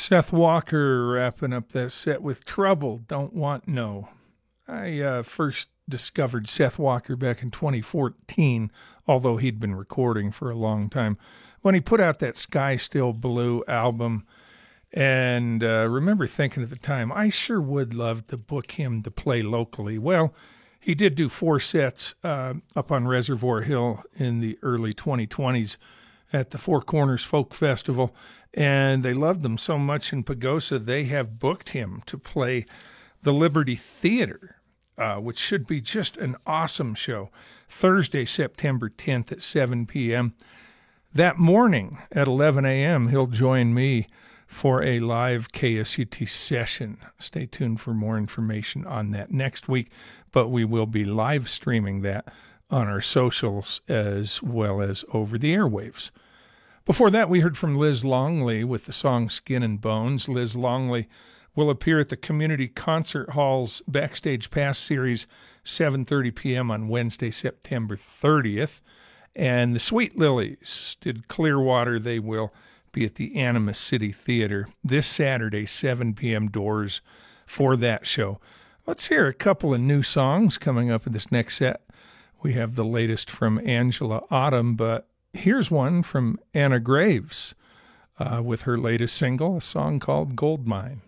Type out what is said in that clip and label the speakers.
Speaker 1: Seth Walker wrapping up that set with Trouble, Don't Want No. I first discovered Seth Walker back in 2014, although he'd been recording for a long time, when he put out that Sky Still Blue album. And remember thinking at the time, I sure would love to book him to play locally. Well, he did do 4 sets up on Reservoir Hill in the early 2020s at the Four Corners Folk Festival, and they loved him so much in Pagosa, they have booked him to play the Liberty Theater, which should be just an awesome show, Thursday, September 10th at 7 p.m. That morning at 11 a.m., he'll join me for a live KSUT session. Stay tuned for more information on that next week, but we will be live streaming that on our socials as well as over the airwaves. Before that, we heard from Liz Longley with the song Skin and Bones. Liz Longley will appear at the Community Concert Hall's Backstage Pass Series, 7:30 p.m. on Wednesday, September 30th. And the Sweet Lilies did Clearwater. They will be at the Animas City Theater this Saturday, 7 p.m. doors for that show. Let's hear a couple of new songs coming up in this next set. We have the latest from Angela Autumn, but here's one from Anna Graves with her latest single, a song called Gold Mine.